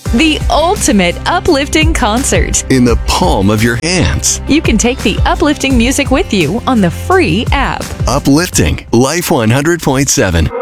The ultimate uplifting concert. In the palm of your hands. You can take the uplifting music with you on the free app. Uplifting Life 100.7.